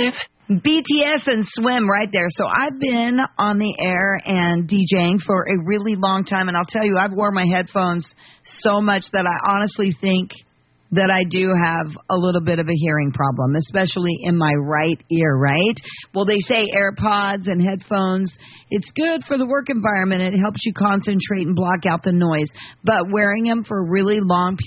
BTS and Swim right there. So I've been on the air and DJing for a really long time, and I'll tell you, I've worn my headphones so much that I honestly think that I do have a little bit of a hearing problem, especially in my right ear, right? Well, they say AirPods and headphones, it's good for the work environment. It helps you concentrate and block out the noise. But wearing them for really long